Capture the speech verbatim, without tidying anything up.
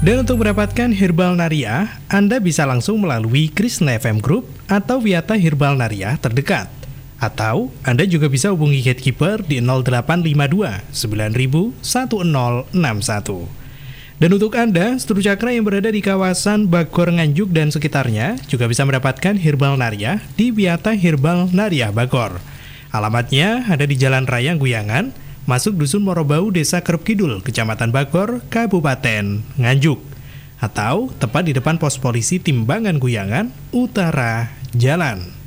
Dan untuk mendapatkan Herbal Nariah, Anda bisa langsung melalui Krishna F M Group atau Wiyata Herbal Nariah terdekat. Atau Anda juga bisa hubungi Gatekeeper di nol delapan lima dua sembilan nol satu nol enam satu. Dan untuk Anda, seluruh cakra yang berada di kawasan Bagor Nganjuk dan sekitarnya juga bisa mendapatkan Herbal Nariah di Wiyata Herbal Nariah Bagor. Alamatnya ada di Jalan Raya Guyangan, masuk Dusun Morobau, Desa Kerep Kidul, Kecamatan Bagor, Kabupaten Nganjuk. Atau tepat di depan pos polisi Timbangan Guyangan, Utara Jalan.